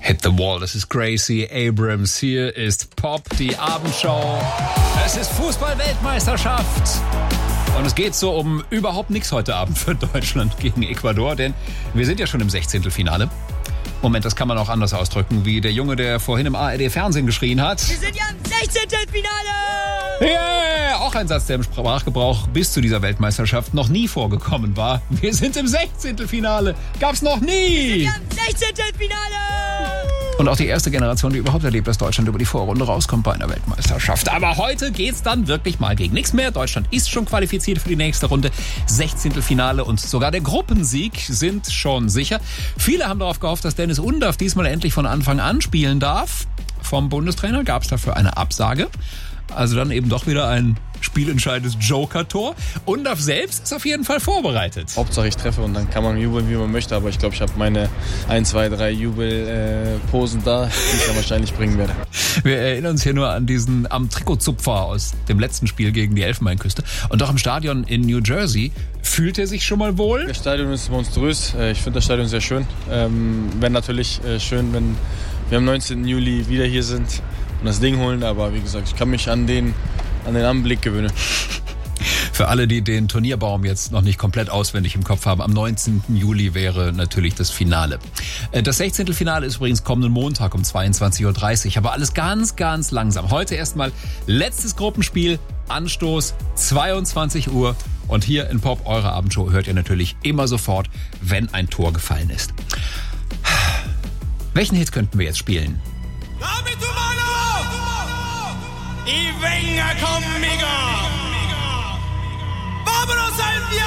Hit the Wall, das ist Gracie Abrams. Hier ist Pop, die Abendshow. Es ist Fußball-Weltmeisterschaft. Und es geht so um überhaupt nichts heute Abend für Deutschland gegen Ecuador, denn wir sind ja schon im 16. Finale. Moment, das kann man auch anders ausdrücken, wie der Junge, der vorhin im ARD-Fernsehen geschrien hat. Wir sind ja im 16. Finale! Yeah! Auch ein Satz, der im Sprachgebrauch bis zu dieser Weltmeisterschaft noch nie vorgekommen war. Wir sind im 16. Finale. Gab's noch nie! Wir sind ja im 16. Finale! Und auch die erste Generation, die überhaupt erlebt, dass Deutschland über die Vorrunde rauskommt bei einer Weltmeisterschaft. Aber heute geht's dann wirklich mal gegen nichts mehr. Deutschland ist schon qualifiziert für die nächste Runde. 16. Finale und sogar der Gruppensieg sind schon sicher. Viele haben darauf gehofft, dass Dennis Undaff diesmal endlich von Anfang an spielen darf. Vom Bundestrainer gab es dafür eine Absage. Also dann eben doch wieder ein spielentscheidendes Joker-Tor. Undaff selbst ist auf jeden Fall vorbereitet. Hauptsache ich treffe und dann kann man jubeln, wie man möchte. Aber ich glaube, ich habe meine 1, 2, 3 Jubelposen da, die ich dann wahrscheinlich bringen werde. Wir erinnern uns hier nur an diesen am Trikotzupfer aus dem letzten Spiel gegen die Elfenbeinküste. Und doch im Stadion in New Jersey. Fühlt er sich schon mal wohl? Das Stadion ist monströs. Ich finde das Stadion sehr schön. Wäre natürlich schön, wenn wir am 19. Juli wieder hier sind und das Ding holen. Aber wie gesagt, ich kann mich an den Anblick gewöhnen. Für alle, die den Turnierbaum jetzt noch nicht komplett auswendig im Kopf haben, am 19. Juli wäre natürlich das Finale. Das 16. Finale ist übrigens kommenden Montag um 22.30 Uhr. Aber alles ganz, ganz langsam. Heute erstmal letztes Gruppenspiel, Anstoß 22 Uhr. Und hier in Pop, eure Abendshow, hört ihr natürlich immer sofort, wenn ein Tor gefallen ist. Welchen Hit könnten wir jetzt spielen? Y venga conmigo. Vámonos al